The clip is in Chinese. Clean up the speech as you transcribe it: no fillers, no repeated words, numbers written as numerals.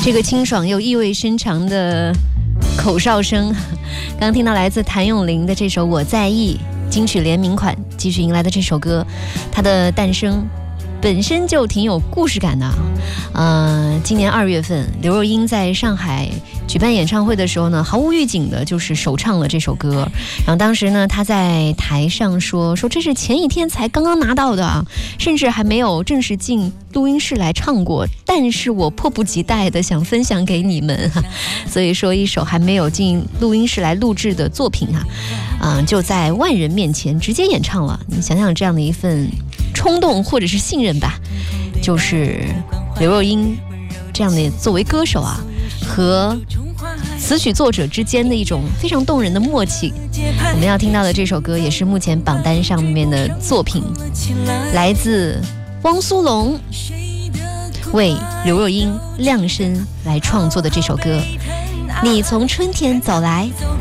这个清爽又意味深长的口哨声，刚听到来自谭咏麟的这首《我在意》，金曲联名款，继续迎来的这首歌，它的诞生本身就挺有故事感的。今年2月份，刘若英在上海举办演唱会的时候呢，毫无预警的就是首唱了这首歌。然后当时呢，她在台上说这是前一天才刚刚拿到的，甚至还没有正式进录音室来唱过，但是我迫不及待的想分享给你们。所以说，一首还没有进录音室来录制的作品就在万人面前直接演唱了。你想想这样的一份冲动或者是信任吧，就是刘若英这样的作为歌手和词曲作者之间的一种非常动人的默契。我们要听到的这首歌也是目前榜单上面的作品，来自汪苏泷为刘若英量身来创作的这首歌，你从春天走来。